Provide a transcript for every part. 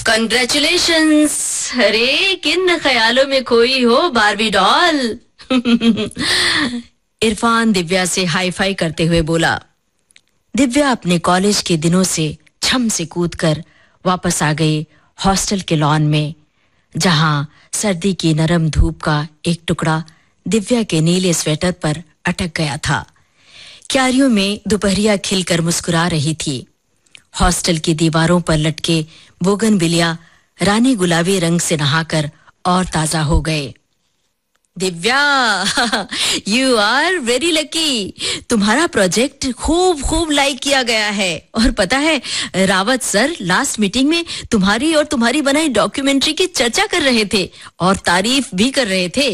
Congratulations. अरे किन ख्यालों में खोई हो बारबी डॉल। इरफान दिव्या से हाई फाई करते हुए बोला। दिव्या अपने कॉलेज के दिनों से छम से कूदकर वापस आ गई हॉस्टल के लॉन में, जहां सर्दी की नरम धूप का एक टुकड़ा दिव्या के नीले स्वेटर पर अटक गया था। क्यारियों में दोपहरिया खिलकर मुस्कुरा रही थी। हॉस्टल की दीवारों पर लटके बोगनविलिया रानी गुलाबी रंग से नहाकर और ताजा हो गए। Divya, you are very lucky. तुम्हारा प्रोजेक्ट खूब लाइक किया गया है। और पता है, रावत सर लास्ट मीटिंग में तुम्हारी और तुम्हारी बनाई डॉक्यूमेंट्री की चर्चा कर रहे थे और तारीफ भी कर रहे थे।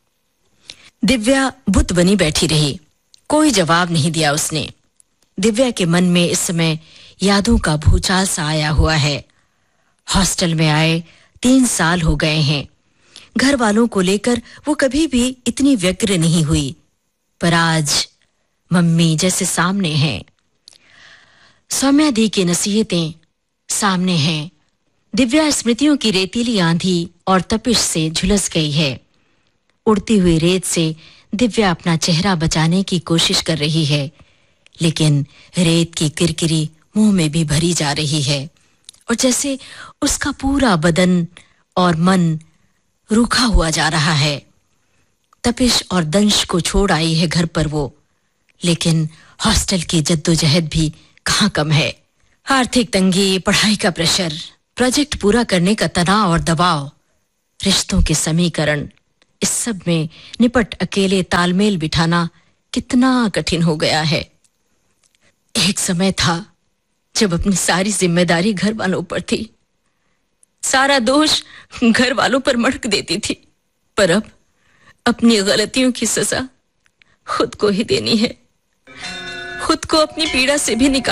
दिव्या बुत बनी बैठी रही, कोई जवाब नहीं दिया उसने। दिव्या के मन में इस समय यादों का भूचाल सा आया हुआ है। हॉस्टल में आए 3 साल हो गए हैं। घर वालों को लेकर वो कभी भी इतनी व्यग्र नहीं हुई, पर आज मम्मी जैसे सामने हैं। सौम्या दी की नसीहतें सामने हैं। दिव्या स्मृतियों की रेतीली आंधी और तपिश से झुलस गई है। उड़ती हुई रेत से दिव्या अपना चेहरा बचाने की कोशिश कर रही है, लेकिन रेत की किरकिरी मुंह में भी भरी जा रही है और जैसे उसका पूरा बदन और मन रूखा हुआ जा रहा है। तपिश और दंश को छोड़ आई है घर पर वो, लेकिन हॉस्टल की जद्दोजहद भी कहाँ कम है। आर्थिक तंगी, पढ़ाई का प्रेशर, प्रोजेक्ट पूरा करने का तनाव और दबाव, रिश्तों के समीकरण, इस सब में निपट अकेले तालमेल बिठाना कितना कठिन हो गया है। एक समय था जब अपनी सारी जिम्मेदारी घर वालों पर थी, सारा दोष घर वालों पर मढ़क देती थी, पर अब अपनी गलतियों की सजा खुद को ही देनी है। खुद को अपनी पीड़ा से भी निकाल